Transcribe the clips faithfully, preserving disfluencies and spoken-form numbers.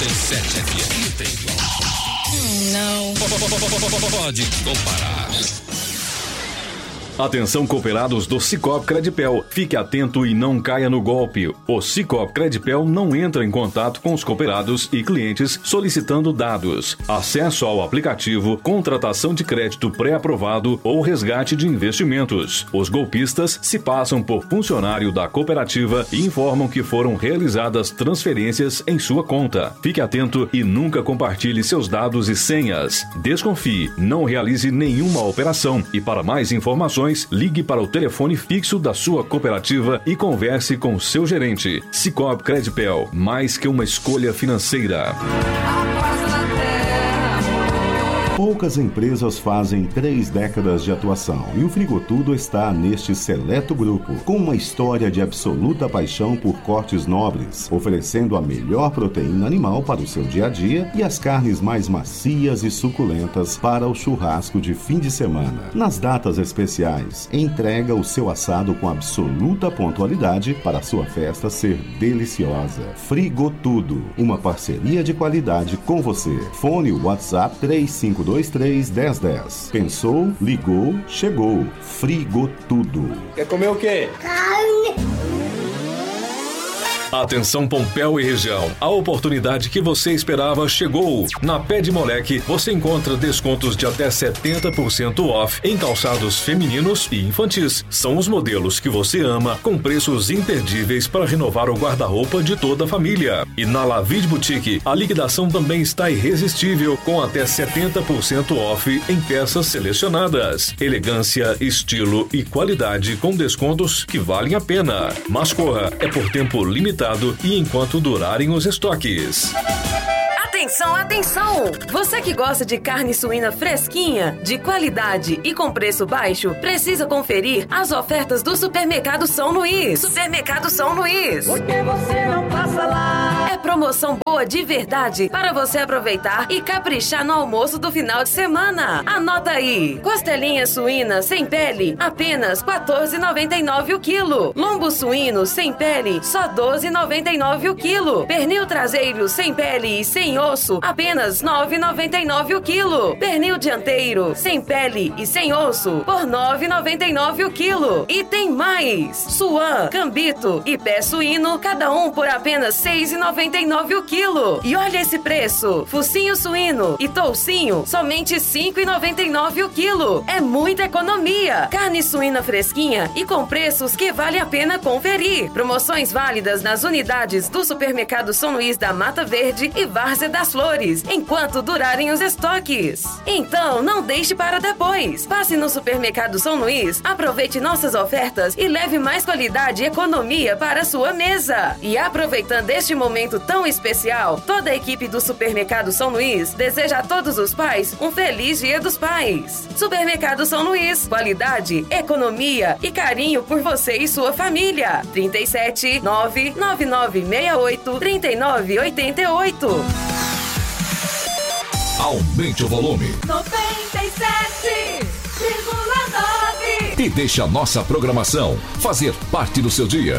C sete F M tem igual. Não. Pode comparar. Atenção, cooperados do Sicoob Credipel. Fique atento e não caia no golpe. O Sicoob Credipel não entra em contato com os cooperados e clientes solicitando dados, acesso ao aplicativo, contratação de crédito pré-aprovado ou resgate de investimentos. Os golpistas se passam por funcionário da cooperativa e informam que foram realizadas transferências em sua conta. Fique atento e nunca compartilhe seus dados e senhas. Desconfie, não realize nenhuma operação e para mais informações ligue para o telefone fixo da sua cooperativa e converse com seu gerente. Sicoob Credipel, mais que uma escolha financeira. Poucas empresas fazem três décadas de atuação e o Frigotudo está neste seleto grupo, com uma história de absoluta paixão por cortes nobres, oferecendo a melhor proteína animal para o seu dia a dia e as carnes mais macias e suculentas para o churrasco de fim de semana. Nas datas especiais, entrega o seu assado com absoluta pontualidade para a sua festa ser deliciosa. Frigotudo, uma parceria de qualidade com você. Fone WhatsApp três cinco dois três, um zero um zero. Pensou, ligou, chegou. Frigotudo. Quer comer o quê? Carne. Atenção, Pompéu e região. A oportunidade que você esperava chegou. Na Pé de Moleque, você encontra descontos de até setenta por cento off em calçados femininos e infantis. São os modelos que você ama, com preços imperdíveis para renovar o guarda-roupa de toda a família. E na Lavide Boutique, a liquidação também está irresistível, com até setenta por cento off em peças selecionadas. Elegância, estilo e qualidade com descontos que valem a pena. Mas corra, é por tempo limitado e enquanto durarem os estoques. Atenção, atenção! Você que gosta de carne suína fresquinha, de qualidade e com preço baixo, precisa conferir as ofertas do Supermercado São Luís. Supermercado São Luís. Por que você não passa lá? É promoção boa de verdade para você aproveitar e caprichar no almoço do final de semana. Anota aí. Costelinha suína sem pele, apenas quatorze reais e noventa e nove centavos o quilo. Lombo suíno sem pele, só doze reais e noventa e nove centavos o quilo. Pernil traseiro sem pele e sem osso, apenas nove reais e noventa e nove centavos o quilo. Pernil dianteiro, sem pele e sem osso, por nove reais e noventa e nove centavos o quilo. E tem mais! Suan, cambito e pé suíno, cada um por apenas seis reais e noventa e nove centavos o quilo. E olha esse preço! Focinho suíno e toucinho, somente cinco reais e noventa e nove centavos o quilo. É muita economia! Carne suína fresquinha e com preços que vale a pena conferir. Promoções válidas nas unidades do Supermercado São Luís da Mata Verde e Várzea das Flores, enquanto durarem os estoques. Então, não deixe para depois. Passe no Supermercado São Luís, aproveite nossas ofertas e leve mais qualidade e economia para a sua mesa. E aproveitando este momento tão especial, toda a equipe do Supermercado São Luís deseja a todos os pais um feliz Dia dos Pais. Supermercado São Luís, qualidade, economia e carinho por você e sua família. trinta e sete, nove nove nove seis oito, trinta e nove oitenta e oito. Aumente o volume. noventa e sete vírgula nove. E deixe a nossa programação fazer parte do seu dia.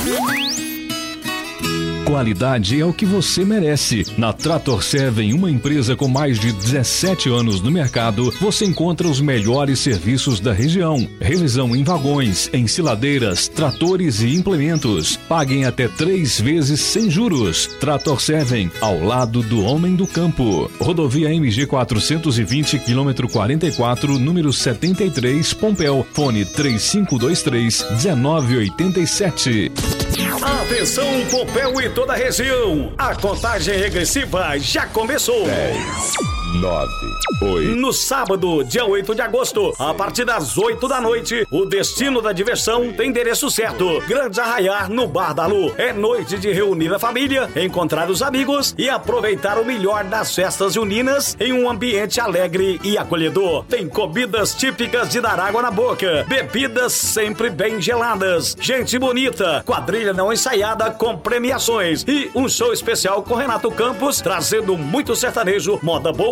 Qualidade é o que você merece. Na Trator Seven, uma empresa com mais de dezessete anos no mercado, você encontra os melhores serviços da região. Revisão em vagões, ensiladeiras, tratores e implementos. Paguem até três vezes sem juros. Trator Seven, ao lado do homem do campo. Rodovia M G quatrocentos e vinte, quilômetro quarenta e quatro, número setenta e três, Pompéu. Fone três cinco dois três, um nove oito sete. Atenção, Pompéu e toda a região. A contagem regressiva já começou. dez, nove, oito. No sábado, dia oito de agosto, a partir das oito da noite, o destino da diversão tem endereço certo. Grande Arraiar no Bar da Lu. É noite de reunir a família, encontrar os amigos e aproveitar o melhor das festas juninas em um ambiente alegre e acolhedor. Tem comidas típicas de dar água na boca, bebidas sempre bem geladas, gente bonita, quadrilha não ensaiada com premiações e um show especial com Renato Campos, trazendo muito sertanejo, moda boa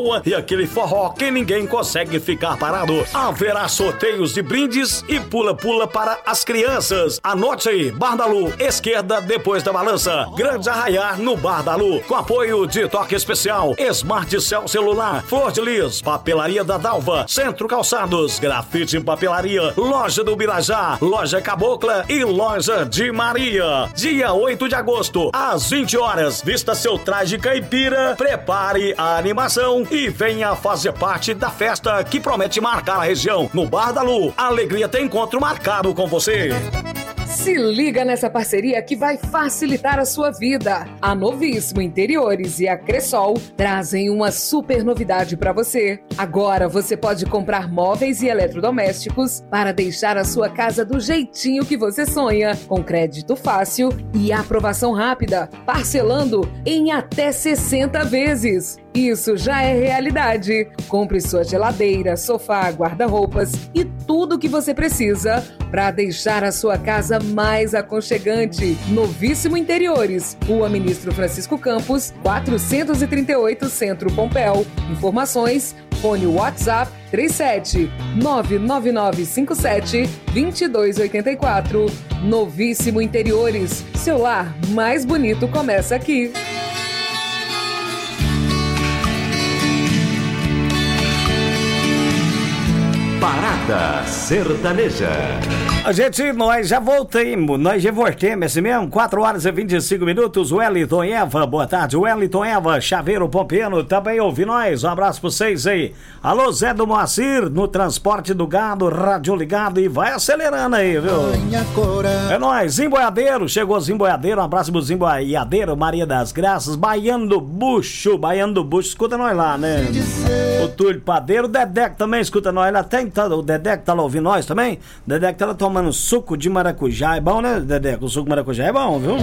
boa e aquele forró que ninguém consegue ficar parado. Haverá sorteios de brindes e pula-pula para as crianças. Anote aí, Bar da Lu, esquerda depois da balança. Grande Arraiar no Bar da Lu, com apoio de Toque Especial, Smart Cell Celular, Flor de Lis, Papelaria da Dalva, Centro Calçados, Grafite em Papelaria, Loja do Birajá, Loja Cabocla e Loja de Maria. Dia oito de agosto, às vinte horas, vista seu traje caipira, prepare a animação e venha fazer parte da festa que promete marcar a região. No Bar da Lu, a alegria tem encontro marcado com você. Se liga nessa parceria que vai facilitar a sua vida. A Novíssimo Interiores e a Cressol trazem uma super novidade para você. Agora você pode comprar móveis e eletrodomésticos para deixar a sua casa do jeitinho que você sonha, com crédito fácil e aprovação rápida, parcelando em até sessenta vezes. Isso já é realidade. Compre sua geladeira, sofá, guarda-roupas e tudo o que você precisa para deixar a sua casa mais aconchegante. Novíssimo Interiores, Rua Ministro Francisco Campos, quatrocentos e trinta e oito, Centro Pompéu. Informações, fone WhatsApp três sete nove nove nove cinco sete dois dois oito quatro. Novíssimo Interiores, seu lar mais bonito começa aqui. Parada Sertaneja. A gente, nós já voltamos, nós já voltemos, assim mesmo, quatro horas e vinte e cinco minutos, Wellington Eva, boa tarde, Wellington Eva, Chaveiro Pompiano, também ouve nós, um abraço pra vocês aí. Alô, Zé do Moacir, no transporte do gado, rádio ligado e vai acelerando aí, viu? É nóis, Zimboiadeiro, chegou Zimboiadeiro, um abraço pro Zimboiadeiro, Maria das Graças, Baiano do Bucho, Baiano do Bucho, escuta nós lá, né? O Túlio Padeiro, o Dedeco também escuta nós lá, tem, tá, o Dedeco tá lá ouvindo nós também, o Dedeco tá lá tomando suco de maracujá, é bom, né, Dedeco? O suco de maracujá é bom, viu?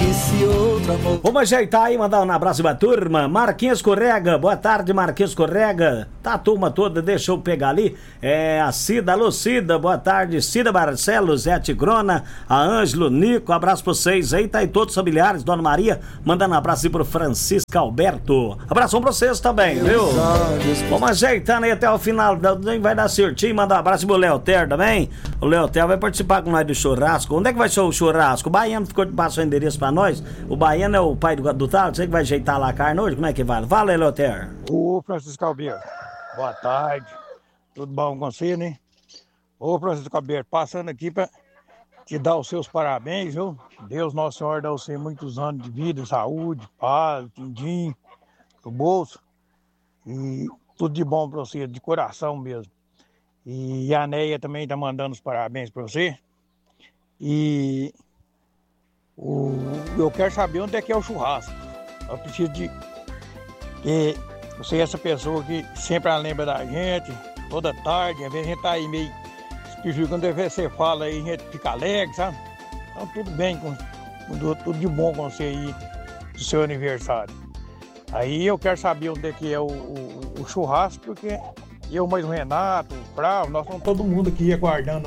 Vamos ajeitar aí, mandar um abraço pra turma. Marquinhos Correga, boa tarde, Marquinhos Correga. Tá a turma toda, deixa eu pegar ali. É a Cida, alô Cida, boa tarde. Cida Barcelos, Zé Tigrona, a Ângelo, Nico, abraço pra vocês aí, tá aí todos os familiares, Dona Maria, mandando um abraço aí pro Francisco Alberto. Abração pra vocês também, viu? Vamos ajeitando aí até o final, vai dar certinho, mandar um abraço pro Leoter também. O Leoter vai participar com nós do churrasco. Onde é que vai ser o churrasco? O Baiano ficou de passar o endereço pra nós. O Baiano é o pai do, do tal, você que vai ajeitar lá a carne hoje? Como é que vai? Fala aí, Leoter. Ô, Francisco Alberto, boa tarde. Tudo bom com você, né? Ô, Francisco Alberto, passando aqui pra te dar os seus parabéns, viu? Deus Nosso Senhor dá você muitos anos de vida, saúde, paz, din-din, no bolso. E tudo de bom pra você, de coração mesmo. E a Neia também tá mandando os parabéns pra você. E o, eu quero saber onde é que é o churrasco. Eu preciso de que você é essa pessoa que sempre lembra da gente, toda tarde, às vezes a gente tá aí meio espiritual, quando você fala aí, a gente fica alegre, sabe? Então tudo bem, com, com, tudo de bom com você aí do seu aniversário. Aí eu quero saber onde é que é o, o, o churrasco, porque eu, mais o Renato, o Bravo, nós estamos todo mundo aqui aguardando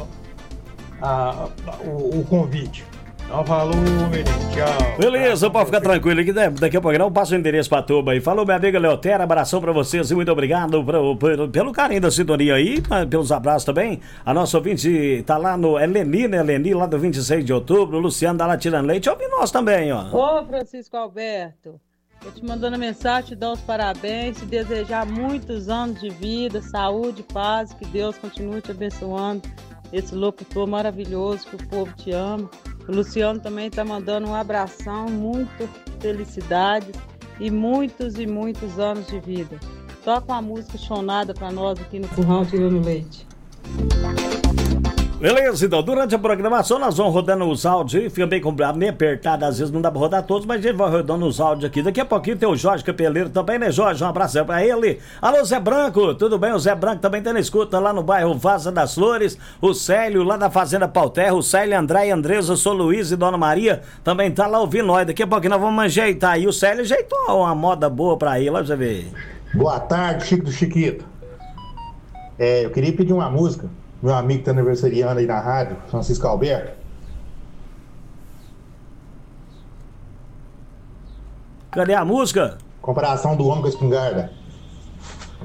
a, a, o, o convite. Então falou, menino, tchau. Beleza, pode ficar tranquilo aqui, daqui a pouco eu passo o endereço pra turma aí. Falou, minha amiga Leotera, abração pra vocês e muito obrigado pro, pro, pelo carinho da sintonia aí, pelos abraços também. A nossa ouvinte tá lá no Eleni, né, Eleni, lá do vinte e seis de outubro, o Luciano tá lá tirando leite, ouve nós também, ó. Ô, Francisco Alberto, tô te mandando mensagem, te dar os parabéns, te desejar muitos anos de vida, saúde, paz, que Deus continue te abençoando. Esse locutor maravilhoso, que o povo te ama. O Luciano também tá mandando um abração, muita felicidade e muitos e muitos anos de vida. Toca uma música chonada pra nós aqui no Currão Tirando Leite. Beleza, então, durante a programação nós vamos rodando os áudios aí, fica bem complicado, meio apertado, às vezes não dá pra rodar todos, mas a gente vai rodando os áudios aqui. Daqui a pouquinho tem o Jorge Capeleiro também, né, Jorge? Um abraço pra ele. Alô, Zé Branco, tudo bem? O Zé Branco também tá na escuta lá no bairro Vaza das Flores. O Célio, lá da Fazenda Pauterra, o Célio, André, Andresa, Sou Luiz e Dona Maria também tá lá ouvindo nós. Daqui a pouquinho nós vamos ajeitar aí. O Célio ajeitou uma moda boa pra ele, ó, pra você ver. Boa tarde, Chico do Chiquito. É, eu queria pedir uma música. Meu amigo que tá aniversariando aí na rádio, Francisco Alberto. Cadê a música? Comparação do homem com a espingarda.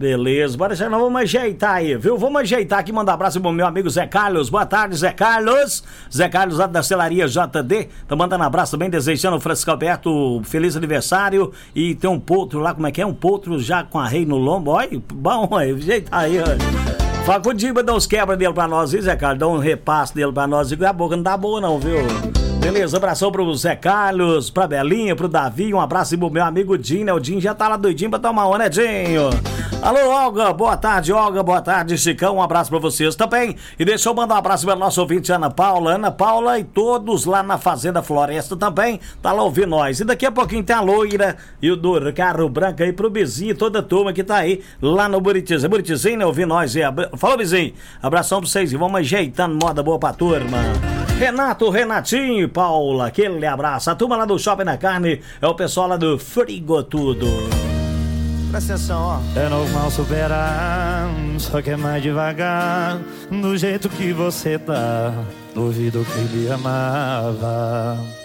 Beleza, bora já, nós vamos ajeitar aí, viu? Vamos ajeitar aqui, mandar um abraço pro meu amigo Zé Carlos. Boa tarde, Zé Carlos. Zé Carlos, lá da Celaria J D. Tá mandando um abraço também, desejando o Francisco Alberto feliz aniversário. E tem um potro lá, como é que é? Um potro já com a rei no lombo. Olha, bom, ajeitar aí, ó. Fala com o Diba, dá uns quebra dele pra nós, viu, Zé Carlos? Dá um repasse dele pra nós. E a boca não tá boa, não, viu? Beleza, abração pro Zé Carlos, pra Belinha, pro Davi, um abraço pro meu amigo Dinho, né? O Dinho já tá lá doidinho pra tomar uma, né, Dinho? Alô, Olga, boa tarde, Olga, boa tarde, Chicão, um abraço pra vocês também. E deixa eu mandar um abraço pra nossa ouvinte Ana Paula, Ana Paula e todos lá na Fazenda Floresta também, tá lá ouvindo nós. E daqui a pouquinho tem a Loira e o do Carro Branco aí pro Bizinho e toda a turma que tá aí lá no Buritizinho. Buritizinho, né, ouvindo nós. É, falou, Bizinho, abração pra vocês e vamos ajeitando moda boa pra turma. Renato, Renatinho e Paula, aquele abraço. A turma lá do Shopping da Carne é o pessoal lá do Frigo Tudo. Presta atenção, ó. É normal superar, só que é mais devagar. Do jeito que você tá, duvido que ele amava.